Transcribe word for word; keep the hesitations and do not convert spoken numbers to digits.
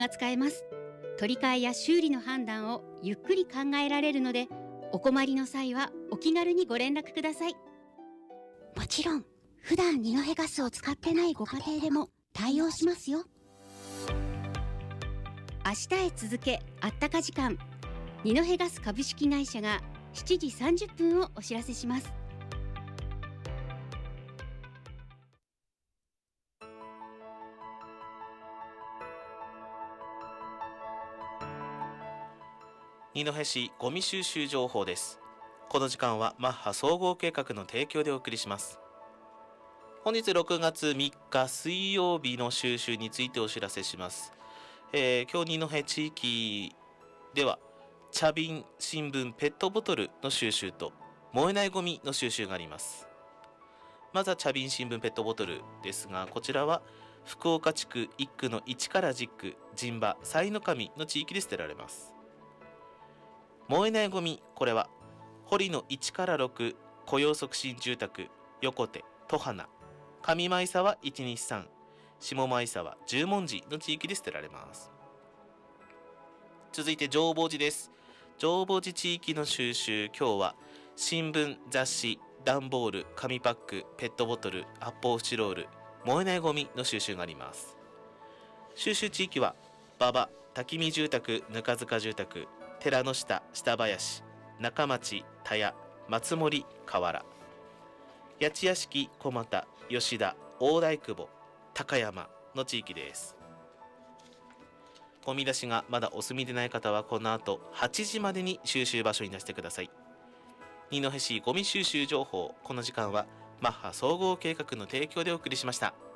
が使えます。取り替えや修理の判断をゆっくり考えられるので、お困りの際はお気軽にご連絡ください。もちろん普段二戸ガスを使ってないご家庭でも対応しますよ。明日へ続けあったか時間、二戸ガス株式会社がしちじさんじゅっぷんをお知らせします。 二戸市ゴミ収集情報です。この時間はマッハ総合計画の提供でお送りします。本日ろくがつみっか水曜日の収集についてお知らせします。えー、今日二戸地域では茶瓶、新聞、ペットボトルの収集と燃えないゴミの収集があります。まずは茶瓶、新聞、ペットボトルですが、こちらは福岡地区いっくのいちからじゅっく、陣馬、西の上の地域で捨てられます。燃えないゴミ、これは堀のいちからろく、雇用促進住宅、横手、戸花、上前沢いちにさん、下前沢十文字の地域で捨てられます。続いて浄法寺です。浄法寺地域の収集、今日は新聞、雑誌、段ボール、紙パック、ペットボトル、発泡スチロール、燃えないゴミの収集があります。収集地域は馬場、滝見住宅、ぬか塚住宅、寺の下、下林、中町、田谷、松森、河原、八千屋敷、小俣、吉田、大台久保、高山の地域です。ゴミ出しがまだお済みでない方はこの後はちじまでに収集場所に出してください。二戸市ゴミ収集情報、この時間はマッハ総合計画の提供でお送りしました。